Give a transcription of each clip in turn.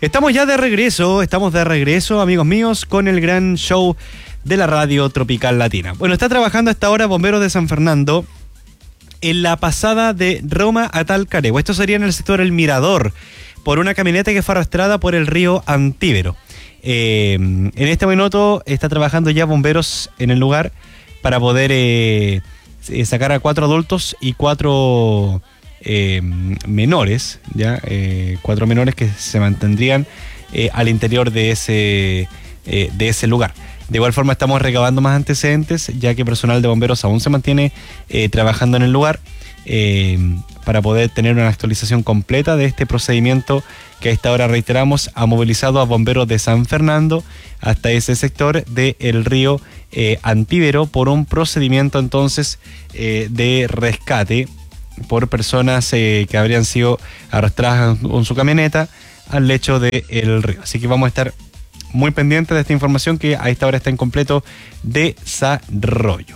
Estamos de regreso, amigos míos, con el gran show de la radio Tropical Latina. Bueno, está trabajando a esta hora Bomberos de San Fernando en la pasada de Roma a Talcaregua. Esto sería en el sector El Mirador, por una camioneta que fue arrastrada por el río Antíbero. En este minuto está trabajando ya bomberos en el lugar para poder sacar a 4 adultos y 4 menores, ya 4 menores que se mantendrían al interior de ese lugar. De igual forma estamos recabando más antecedentes, ya que personal de bomberos aún se mantiene trabajando en el lugar para poder tener una actualización completa de este procedimiento que a esta hora, reiteramos, ha movilizado a bomberos de San Fernando hasta ese sector del río Antíbero por un procedimiento entonces de rescate por personas que habrían sido arrastradas con su camioneta al lecho del río. Así que vamos a estar muy pendientes de esta información que a esta hora está en completo desarrollo.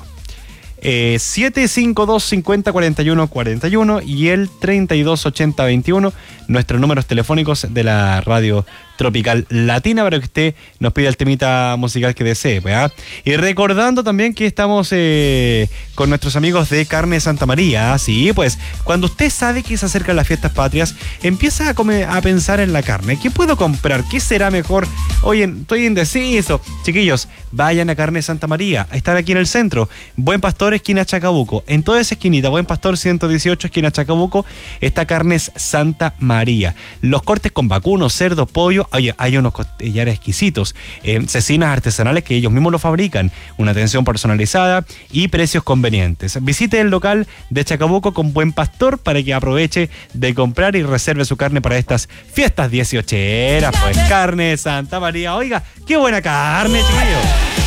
752-50-41-41 y el 3280-21, nuestros números telefónicos de la radio Tropical Latina, para que usted nos pida el temita musical que desee, ¿verdad? Y recordando también que estamos con nuestros amigos de Carne Santa María. Sí, pues cuando usted sabe que se acercan las fiestas patrias, empieza a pensar en la carne. ¿Qué puedo comprar? ¿Qué será mejor? Oye, estoy indeciso. Chiquillos, vayan a Carne Santa María. Están aquí en el centro. Buen Pastor, esquina Chacabuco. En toda esa esquinita, Buen Pastor 118, esquina Chacabuco, está Carnes Santa María. Los cortes con vacuno, cerdo, pollo. Oye, hay unos costillares exquisitos, cecinas artesanales que ellos mismos lo fabrican, una atención personalizada y precios convenientes. Visite el local de Chacabuco con Buen Pastor para que aproveche de comprar y reserve su carne para estas fiestas 18eras. Pues Carne Santa María. Oiga, qué buena carne, chiquillos.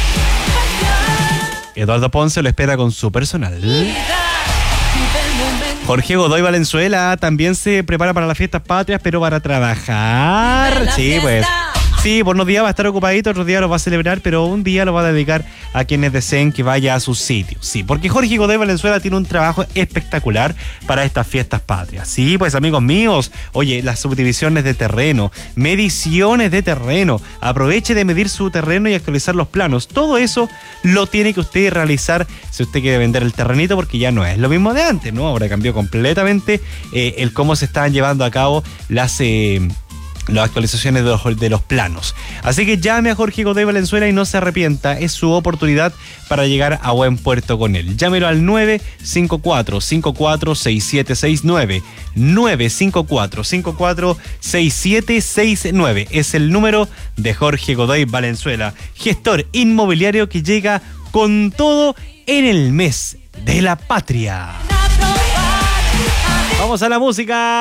Eduardo Ponce lo espera con su personal. Jorge Godoy Valenzuela también se prepara para las fiestas patrias, pero para trabajar. Sí, pues. Sí, por unos días va a estar ocupadito, otros días lo va a celebrar, pero un día lo va a dedicar a quienes deseen que vaya a su sitio. Sí, porque Jorge Godoy Valenzuela tiene un trabajo espectacular para estas fiestas patrias. Sí, pues amigos míos, oye, las subdivisiones de terreno, mediciones de terreno, aproveche de medir su terreno y actualizar los planos. Todo eso lo tiene que usted realizar si usted quiere vender el terrenito, porque ya no es lo mismo de antes, ¿no? Ahora cambió completamente el cómo se están llevando a cabo las actualizaciones de los planos. Así que llame a Jorge Godoy Valenzuela y no se arrepienta. Es su oportunidad para llegar a buen puerto con él. Llámelo al 954-546769. 954-546769. Es el número de Jorge Godoy Valenzuela, gestor inmobiliario que llega con todo en el mes de la patria. Vamos a la música.